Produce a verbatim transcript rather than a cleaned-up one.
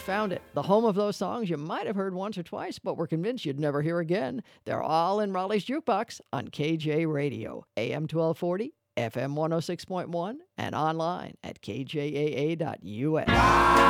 found it. The home of those songs you might have heard once or twice, but were convinced you'd never hear again. They're all in Raleigh's Jukebox on K J Radio, A M twelve forty, F M one oh six point one, and online at K J A A dot U S.